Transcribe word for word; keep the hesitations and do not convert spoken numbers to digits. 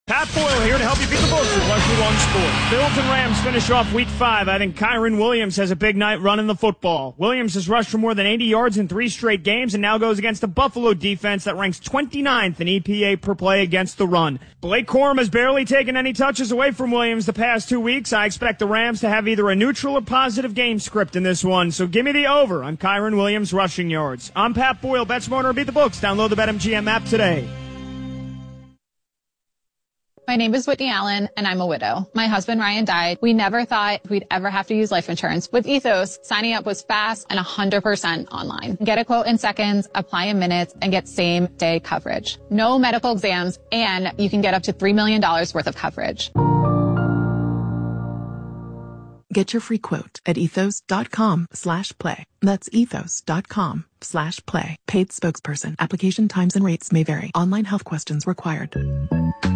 Pat Boyle here to help you beat the books with Luxury One Sports. Bills and Rams finish off week five. I think Kyren Williams has a big night running the football. Williams has rushed for more than eighty yards in three straight games and now goes against a Buffalo defense that ranks twenty-ninth in E P A per play against the run. Blake Corum has barely taken any touches away from Williams the past two weeks. I expect the Rams to have either a neutral or positive game script in this one. So give me the over on Kyren Williams rushing yards. I'm Pat Boyle. Bet smarter or beat the books. Download the BetMGM app today. My name is Whitney Allen, and I'm a widow. My husband, Ryan, died. We never thought we'd ever have to use life insurance. With Ethos, signing up was fast and one hundred percent online. Get a quote in seconds, apply in minutes, and get same-day coverage. No medical exams, and you can get up to three million dollars worth of coverage. Get your free quote at ethos.com slash play. That's ethos.com slash play. Paid spokesperson. Application times and rates may vary. Online health questions required.